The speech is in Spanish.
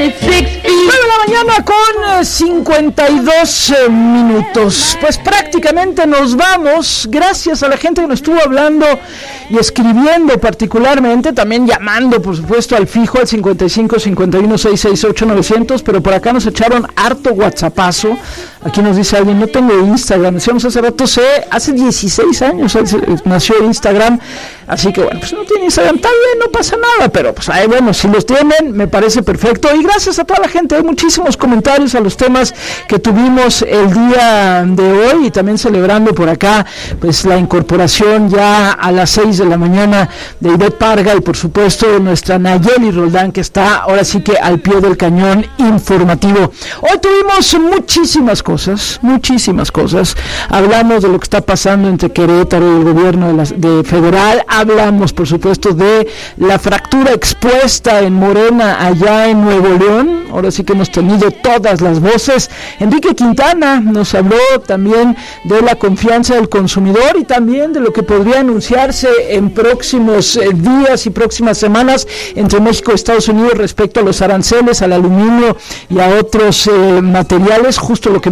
la mañana con 52 minutos. Pues prácticamente nos vamos. Gracias a la gente que nos estuvo hablando y escribiendo particularmente, también llamando por supuesto al fijo al 55 51 668 900, pero por acá nos echaron harto whatsappazo. Aquí nos dice alguien, no tengo Instagram. Decíamos hace rato, hace 16 años nació Instagram, así que bueno, pues no tiene Instagram, está bien, no pasa nada, pero pues ahí, bueno, si los tienen, me parece perfecto. Y gracias a toda la gente, hay muchísimos comentarios a los temas que tuvimos el día de hoy, y también celebrando por acá pues la incorporación ya a las 6 de la mañana de Ivette Parga, y por supuesto nuestra Nayeli Roldán, que está ahora sí que al pie del cañón informativo. Hoy tuvimos muchísimas cosas. Hablamos de lo que está pasando entre Querétaro y el gobierno de federal. Hablamos, por supuesto, de la fractura expuesta en Morena allá en Nuevo León. Ahora sí que hemos tenido todas las voces. Enrique Quintana nos habló también de la confianza del consumidor y también de lo que podría anunciarse en próximos días y próximas semanas entre México y Estados Unidos respecto a los aranceles al aluminio y a otros materiales, justo lo que